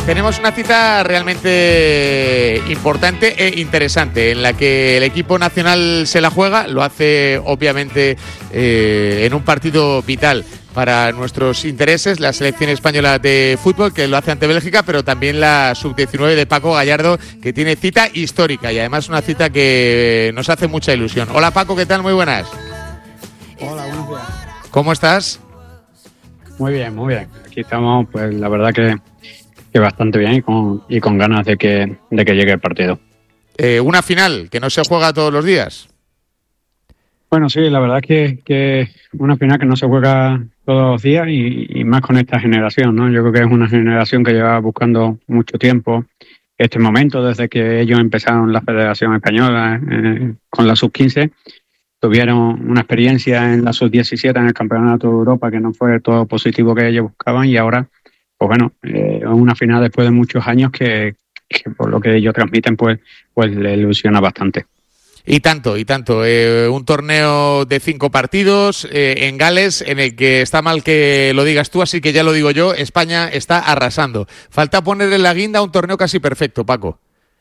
tenemos una cita realmente importante e interesante en la que el equipo nacional se la juega, lo hace obviamente en un partido vital para nuestros intereses, la selección española de fútbol, que lo hace ante Bélgica, pero también la sub-19 de Paco Gallardo, que tiene cita histórica y además una cita que nos hace mucha ilusión. Hola Paco, ¿qué tal? Muy buenas. Hola, buenos días. ¿Cómo estás? Muy bien, muy bien. Aquí estamos, pues la verdad que bastante bien y con ganas de que llegue el partido. Una final que no se juega todos los días. Bueno, sí, la verdad que una final que no se juega todos los días y más con esta generación, ¿no? Yo creo que es una generación que lleva buscando mucho tiempo este momento, desde que ellos empezaron la Federación Española con la sub-15. Tuvieron una experiencia en la sub-17 en el Campeonato de Europa que no fue todo positivo que ellos buscaban y ahora, pues bueno, una final después de muchos años que por lo que ellos transmiten, pues le ilusiona bastante. Y tanto. Un torneo de 5 partidos en Gales, en el que está mal que lo digas tú, así que ya lo digo yo, España está arrasando. Falta ponerle la guinda a un torneo casi perfecto, Paco.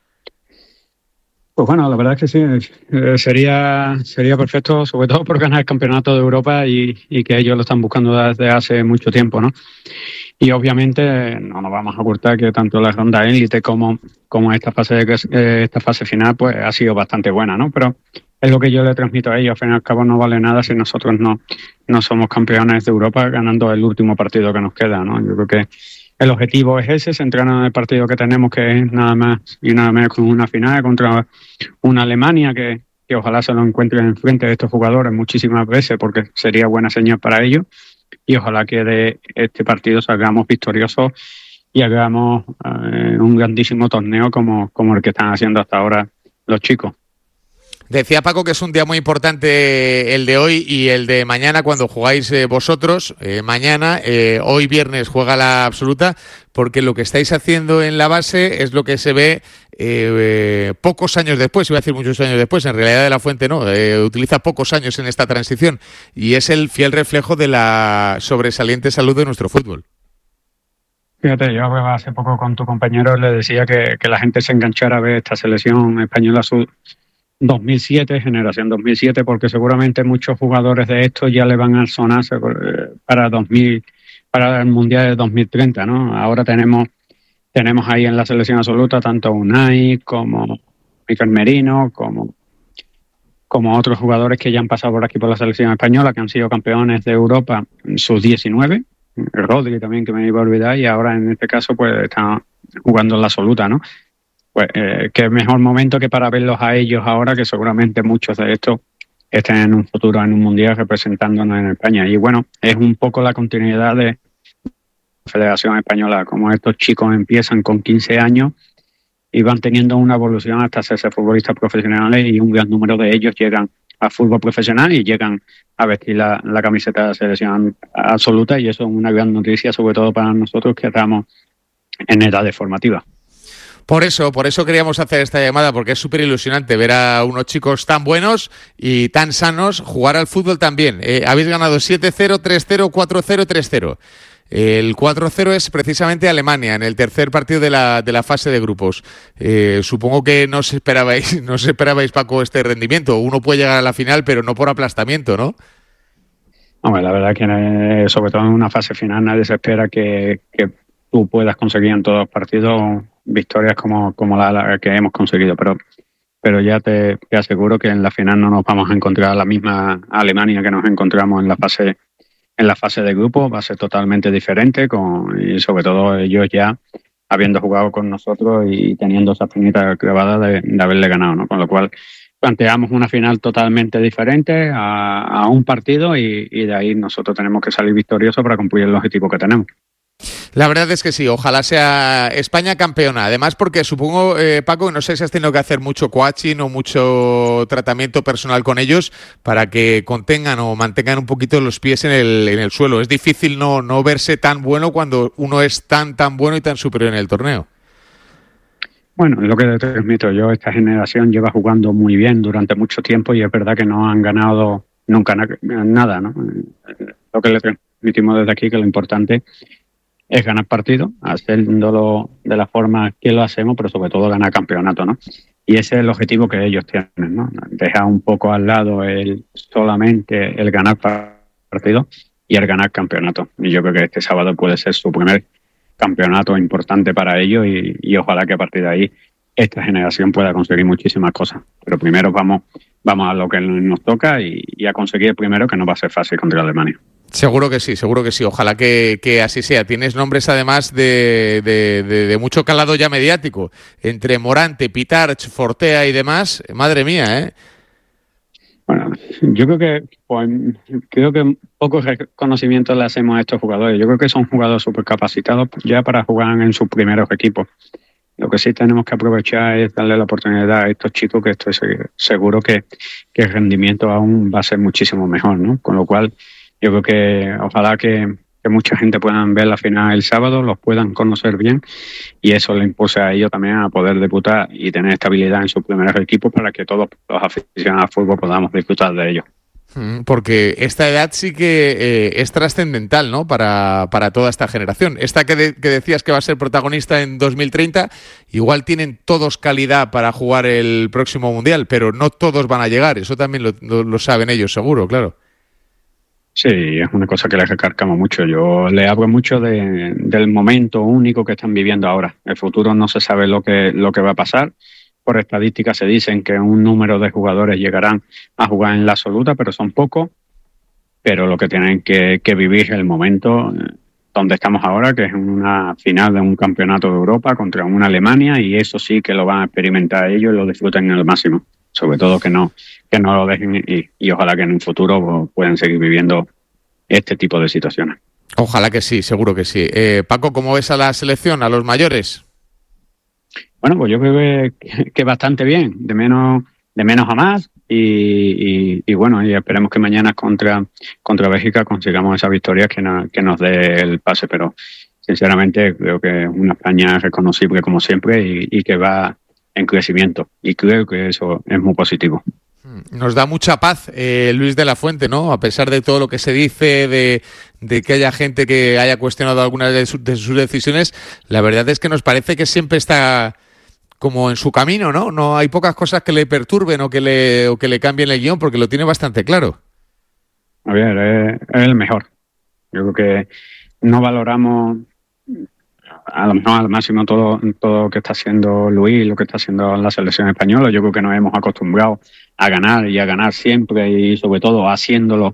Pues bueno, la verdad es que sí, sería perfecto, sobre todo por ganar el Campeonato de Europa y que ellos lo están buscando desde hace mucho tiempo, ¿no? Y obviamente no nos vamos a ocultar que tanto la ronda élite como esta fase final pues ha sido bastante buena, ¿no? Pero es lo que yo le transmito a ellos, al fin y al cabo no vale nada si nosotros no somos campeones de Europa ganando el último partido que nos queda, ¿no? Yo creo que el objetivo es ese, centrarnos en el partido que tenemos, que es nada más y nada menos con una final contra una Alemania que ojalá se lo encuentren enfrente de estos jugadores muchísimas veces porque sería buena señal para ellos y ojalá que de este partido salgamos victoriosos y hagamos un grandísimo torneo como el que están haciendo hasta ahora los chicos. Decía Paco que es un día muy importante el de hoy y el de mañana cuando jugáis vosotros. Mañana, hoy viernes juega la absoluta, porque lo que estáis haciendo en la base es lo que se ve pocos años después, iba a decir muchos años después, en realidad De la Fuente no, utiliza pocos años en esta transición y es el fiel reflejo de la sobresaliente salud de nuestro fútbol. Fíjate, yo hace poco con tu compañero le decía que la gente se enganchara a ver esta selección española 2007, generación 2007, porque seguramente muchos jugadores de estos ya le van a sonar para el Mundial de 2030, ¿no? Ahora tenemos ahí en la selección absoluta tanto Unai como Mikel Merino, como otros jugadores que ya han pasado por aquí por la selección española, que han sido campeones de Europa sub-19, Rodri también, que me iba a olvidar, y ahora en este caso pues están jugando en la absoluta, ¿no? Pues qué mejor momento que para verlos a ellos ahora, que seguramente muchos de estos estén en un futuro en un mundial representándonos en España. Y bueno, es un poco la continuidad de la Federación Española, como estos chicos empiezan con 15 años y van teniendo una evolución hasta hacerse futbolistas profesionales y un gran número de ellos llegan a fútbol profesional y llegan a vestir la camiseta de la selección absoluta y eso es una gran noticia, sobre todo para nosotros que estamos en edades formativas. Por eso queríamos hacer esta llamada, porque es súper ilusionante ver a unos chicos tan buenos y tan sanos jugar al fútbol también. Habéis ganado 7-0, 3-0, 4-0, 3-0. El 4-0 es precisamente Alemania, en el tercer partido de la fase de grupos. Supongo que no os esperabais, Paco, este rendimiento. Uno puede llegar a la final, pero no por aplastamiento, ¿no? Hombre, la verdad que sobre todo en una fase final nadie se espera que tú puedas conseguir en todos los partidos victorias como la que hemos conseguido, pero ya te aseguro que en la final no nos vamos a encontrar la misma Alemania que nos encontramos en la fase de grupo, va a ser totalmente diferente y sobre todo ellos ya habiendo jugado con nosotros y teniendo esa espinita clavada de haberle ganado, ¿no? Con lo cual planteamos una final totalmente diferente a un partido y de ahí nosotros tenemos que salir victoriosos para cumplir el objetivo que tenemos. La verdad es que sí, ojalá sea España campeona. Además, porque supongo, Paco, no sé si has tenido que hacer mucho coaching o mucho tratamiento personal con ellos para que contengan o mantengan un poquito los pies en el suelo. Es difícil no verse tan bueno cuando uno es tan bueno y tan superior en el torneo. Bueno, es lo que te transmito yo. Esta generación lleva jugando muy bien durante mucho tiempo y es verdad que no han ganado nunca nada, ¿no? Lo que le transmitimos desde aquí, que lo importante es ganar partidos, haciéndolo de la forma que lo hacemos, pero sobre todo ganar campeonato, ¿no? Y ese es el objetivo que ellos tienen, ¿no? Dejar un poco al lado solamente el ganar partidos y el ganar campeonato. Y yo creo que este sábado puede ser su primer campeonato importante para ellos y ojalá que a partir de ahí esta generación pueda conseguir muchísimas cosas. Pero primero vamos a lo que nos toca y a conseguir el primero, que no va a ser fácil contra Alemania. Seguro que sí. Ojalá que así sea. Tienes nombres además de mucho calado ya mediático. Entre Morante, Pitarch, Fortea y demás. Madre mía, ¿eh? Bueno, yo creo que pocos reconocimientos le hacemos a estos jugadores. Yo creo que son jugadores súper capacitados ya para jugar en sus primeros equipos. Lo que sí tenemos que aprovechar es darle la oportunidad a estos chicos, que estoy seguro que el rendimiento aún va a ser muchísimo mejor, ¿no? Con lo cual, yo creo que ojalá que mucha gente puedan ver la final el sábado, los puedan conocer bien y eso le impulsa a ellos también a poder debutar y tener estabilidad en sus primeros equipos para que todos los aficionados al fútbol podamos disfrutar de ellos. Porque esta edad sí que es trascendental, ¿no? Para toda esta generación. Esta que decías que va a ser protagonista en 2030, igual tienen todos calidad para jugar el próximo Mundial, pero no todos van a llegar. Eso también lo saben ellos, seguro, claro. Sí, es una cosa que les recargamos mucho. Yo le hablo mucho del momento único que están viviendo ahora. El futuro no se sabe lo que va a pasar. Por estadísticas se dicen que un número de jugadores llegarán a jugar en la absoluta, pero son pocos. Pero lo que tienen que vivir es el momento donde estamos ahora, que es una final de un campeonato de Europa contra una Alemania, y eso sí que lo van a experimentar ellos y lo disfruten al máximo. Sobre todo que no lo dejen y ojalá que en un futuro puedan seguir viviendo este tipo de situaciones. Ojalá que sí, seguro que sí. Paco, ¿cómo ves a la selección, a los mayores? Bueno, pues yo creo que bastante bien, de menos a más y bueno, y esperemos que mañana contra Bélgica consigamos esa victoria que nos dé el pase, pero sinceramente creo que es una España reconocible como siempre y que va en crecimiento y creo que eso es muy positivo. Nos da mucha paz Luis de la Fuente, ¿no? A pesar de todo lo que se dice, de que haya gente que haya cuestionado algunas de sus decisiones, la verdad es que nos parece que siempre está como en su camino, ¿no? No hay pocas cosas que le perturben o que le cambien el guión, porque lo tiene bastante claro. A ver, es el mejor. Yo creo que no valoramos a lo mejor al máximo todo lo que está haciendo Luis, lo que está haciendo la selección española. Yo creo que nos hemos acostumbrado a ganar siempre y sobre todo haciéndolo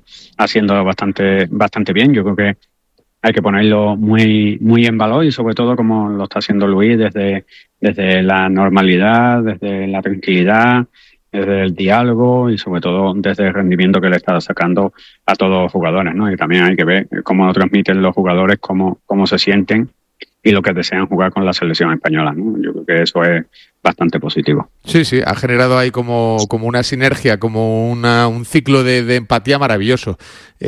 bastante bien. Yo creo que hay que ponerlo muy en valor y sobre todo como lo está haciendo Luis desde la normalidad, desde la tranquilidad, desde el diálogo y sobre todo desde el rendimiento que le está sacando a todos los jugadores, ¿no? Y también hay que ver cómo lo transmiten los jugadores, cómo se sienten y lo que desean jugar con la selección española, ¿no? Yo creo que eso es bastante positivo. Sí, ha generado ahí como una sinergia, como un ciclo de empatía maravilloso.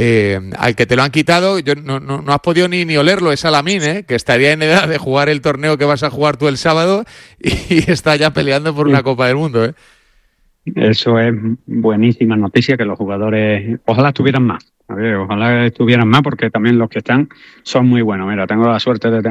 Al que te lo han quitado, yo no has podido ni olerlo, es Alamín, que estaría en edad de jugar el torneo que vas a jugar tú el sábado y está ya peleando por una Copa del Mundo, Eso es buenísima noticia, que los jugadores ojalá estuvieran más. A ver, ojalá estuvieran más porque también los que están son muy buenos. Mira, tengo la suerte de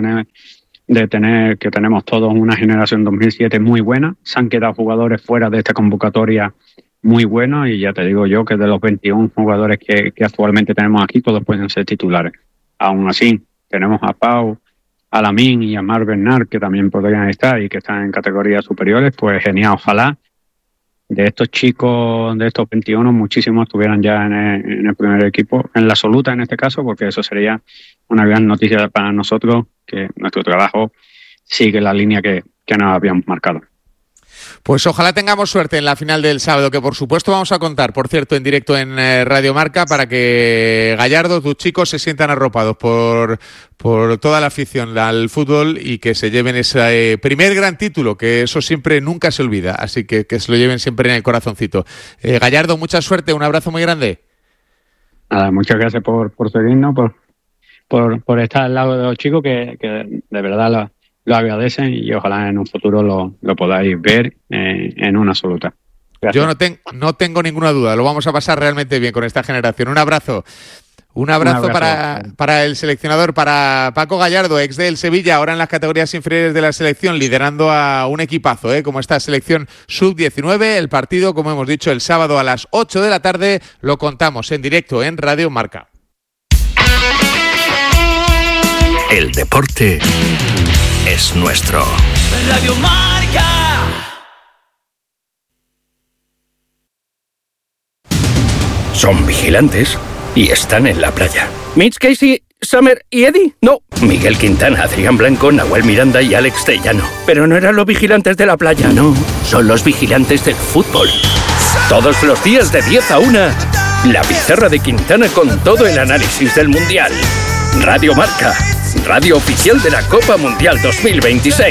tener que tenemos todos una generación 2007 muy buena. Se han quedado jugadores fuera de esta convocatoria muy buenos y ya te digo yo que de los 21 jugadores que actualmente tenemos aquí, todos pueden ser titulares. Aún así, tenemos a Pau, a Lamine y a Marc Bernat, que también podrían estar y que están en categorías superiores. Pues genial, ojalá de estos chicos, de estos 21, muchísimos estuvieran ya en el primer equipo, en la absoluta en este caso, porque eso sería una gran noticia para nosotros, que nuestro trabajo sigue la línea que nos habíamos marcado. Pues ojalá tengamos suerte en la final del sábado, que por supuesto vamos a contar, por cierto, en directo en Radio Marca, para que Gallardo, tus chicos, se sientan arropados por toda la afición al fútbol y que se lleven ese primer gran título, que eso siempre nunca se olvida, así que se lo lleven siempre en el corazoncito. Gallardo, mucha suerte, un abrazo muy grande. Nada, muchas gracias por seguirnos, por estar al lado de los chicos que de verdad lo agradecen y ojalá en un futuro lo podáis ver en una absoluta. Gracias. Yo no tengo ninguna duda, lo vamos a pasar realmente bien con esta generación. Un abrazo. Un abrazo para el seleccionador, para Paco Gallardo, ex del Sevilla, ahora en las categorías inferiores de la selección, liderando a un equipazo, como esta selección sub-19. El partido, como hemos dicho, el sábado a las 8 de la tarde, lo contamos en directo en Radio Marca. El deporte es nuestro. Radio Marca. Son vigilantes y están en la playa. Mitch, Casey, Summer y Eddie. No, Miguel Quintana, Adrián Blanco, Nahuel Miranda y Alex Tellano. Pero no eran los vigilantes de la playa, no. Son los vigilantes del fútbol. Todos los días de 10 a 1. La pizarra de Quintana con todo el análisis del Mundial. Radio Marca, radio oficial de la Copa Mundial 2026.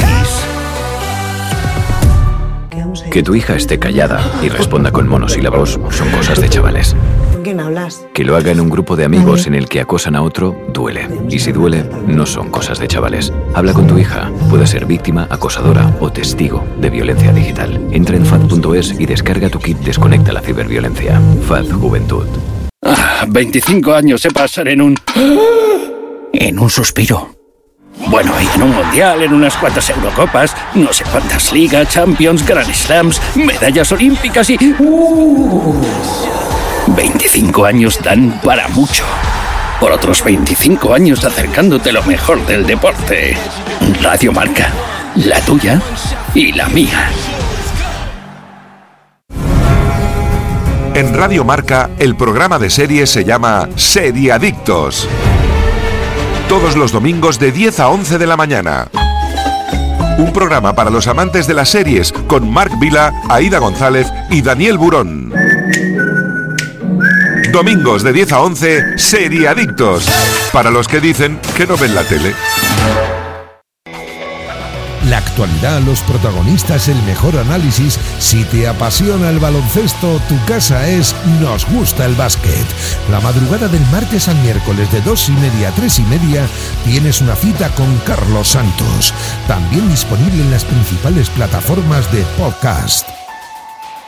Que tu hija esté callada y responda con monosílabos son cosas de chavales. ¿Con quién hablas? Que lo haga en un grupo de amigos en el que acosan a otro, duele. Y si duele, no son cosas de chavales. Habla con tu hija. Puede ser víctima, acosadora o testigo de violencia digital. Entra en FAD.es y descarga tu kit Desconecta la ciberviolencia. FAD Juventud. 25 años se pasan en un suspiro. Bueno, y en un mundial, en unas cuantas Eurocopas, no sé cuántas ligas, Champions, Grand Slams, medallas olímpicas y... 25 años dan para mucho. Por otros 25 años acercándote lo mejor del deporte. Radio Marca, la tuya y la mía. En Radio Marca, el programa de series se llama Seriadictos. Todos los domingos de 10 a 11 de la mañana. Un programa para los amantes de las series con Marc Vila, Aida González y Daniel Burón. Domingos de 10 a 11, Seriadictos. Para los que dicen que no ven la tele. La actualidad, los protagonistas, el mejor análisis. Si te apasiona el baloncesto, tu casa es Nos Gusta el Básquet. La madrugada del martes al miércoles de 2:30 a 3:30 tienes una cita con Carlos Santos. También disponible en las principales plataformas de podcast.